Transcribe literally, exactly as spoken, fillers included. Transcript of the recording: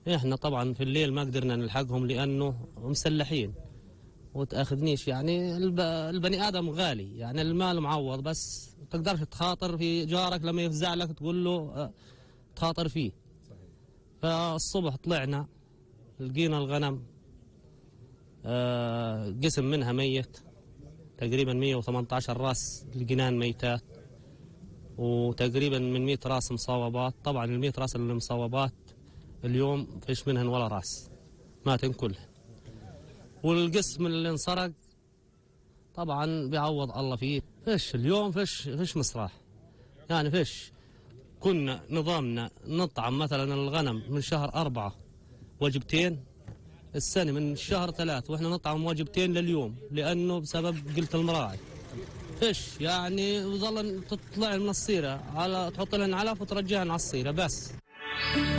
احنا طبعا في الليل ما قدرنا نلحقهم لانه مسلحين وتاخذنيش، يعني الب... البني ادم غالي، يعني المال معوض، بس ما تقدرش تخاطر في جارك لما يفزع لك تقول له اه تخاطر فيه. فالصبح طلعنا لقينا الغنم اه قسم منها ميت، تقريبا مئة وثمانية عشر راس لقيناهن ميتات، وتقريبا من مئة راس مصوبات. طبعا ال مئة راس المصوبات اليوم فيش منهن ولا راس، ماتن كلهن. والقسم اللي انسرق طبعا بيعوض الله فيه. فيش اليوم فيش فيش مصراح، يعني فيش. كنا نظامنا نطعم مثلا الغنم من شهر أربعة وجبتين، السنة من شهر ثلاث وإحنا نطعم وجبتين لليوم، لأنه بسبب قلة المراعي. فيش يعني وظل تطلع من الصيرة على تحط لهن علف وترجعهن على الصيرة بس.